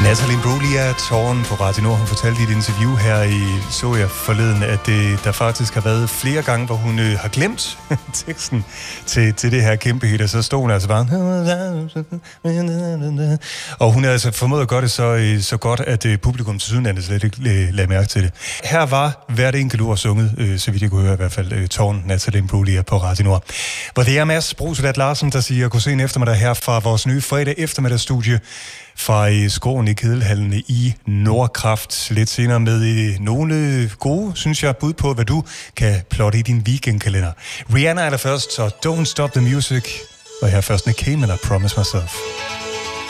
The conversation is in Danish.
Natalie Imbruglia, Tårn på Radio Nord, hun fortalte i et interview her så jeg forleden, at der faktisk har været flere gange, hvor hun har glemt teksten til det her kæmpe hit, og så stod hun altså bare... Og hun har altså formået at gøre det så godt, at publikum til sydenlandet slet ikke lagde mærke til det. Her var hvert enkelt ord sunget, så vidt jeg kunne høre i hvert fald, Tårn, Natalie Imbruglia på Radio Nord. Hvor det er Mads Bruselat Larsen, der siger, god sen eftermiddag her fra vores nye fredag eftermiddagsstudie fra Skåren i Kedelhallen i Nordkraft. Lidt senere med nogle gode, synes jeg, bud på, hvad du kan plotte i din weekendkalender. Rihanna er der først, så Don't Stop the Music. Og her først Nick Cayman og Promise Myself.